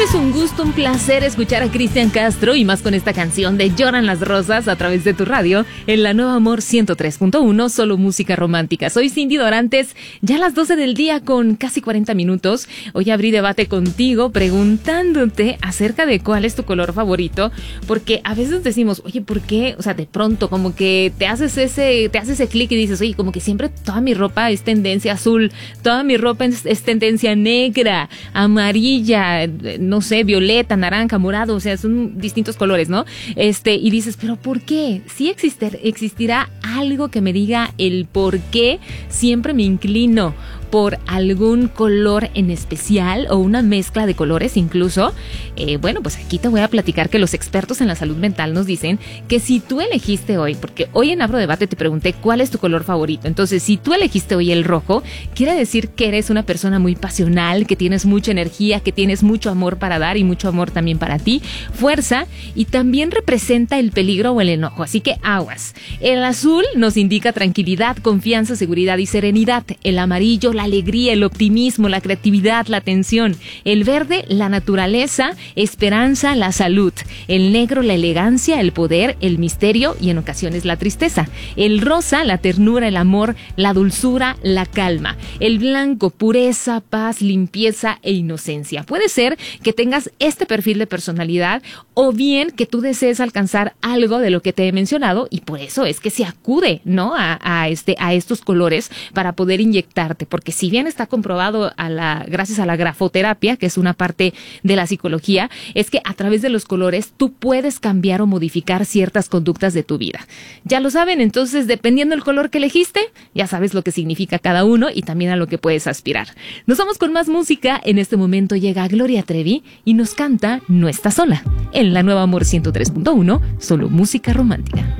es un gusto, un placer escuchar a Cristian Castro y más con esta canción de Lloran las Rosas a través de tu radio en la Nueva Amor 103.1, solo música romántica. Soy Cindy Dorantes, ya a las 12 del día con casi 40 minutos. Hoy abrí debate contigo preguntándote acerca de cuál es tu color favorito, porque a veces decimos, oye, ¿por qué? O sea, de pronto como que te haces ese clic y dices, oye, como que siempre toda mi ropa es tendencia azul, toda mi ropa es tendencia negra, amarilla, no sé, violeta, naranja, morado, o sea, son distintos colores, ¿no? Y dices, ¿pero por qué? ¿Sí existirá algo que me diga el por qué siempre me inclino por algún color en especial o una mezcla de colores incluso? Bueno, pues aquí te voy a platicar que los expertos en la salud mental nos dicen que si tú elegiste hoy, porque hoy en Abro Debate te pregunté cuál es tu color favorito, entonces si tú elegiste hoy el rojo, quiere decir que eres una persona muy pasional, que tienes mucha energía, que tienes mucho amor para dar y mucho amor también para ti, fuerza, y también representa el peligro o el enojo, así que aguas. El azul nos indica tranquilidad, confianza, seguridad y serenidad. El amarillo, la alegría, el optimismo, la creatividad, la atención. El verde, la naturaleza, esperanza, la salud. El negro, la elegancia, el poder, el misterio y en ocasiones la tristeza. El rosa, la ternura, el amor, la dulzura, la calma. El blanco, pureza, paz, limpieza e inocencia. Puede ser que tengas este perfil de personalidad o bien que tú desees alcanzar algo de lo que te he mencionado y por eso es que se acude, ¿no? a estos colores para poder inyectarte, porque si bien está comprobado gracias a la grafoterapia, que es una parte de la psicología, es que a través de los colores tú puedes cambiar o modificar ciertas conductas de tu vida. Ya lo saben, entonces dependiendo del color que elegiste, ya sabes lo que significa cada uno y también a lo que puedes aspirar. Nos vamos con más música. En este momento llega Gloria Trevi y nos canta No estás sola, en la Nueva Amor 103.1, solo música romántica.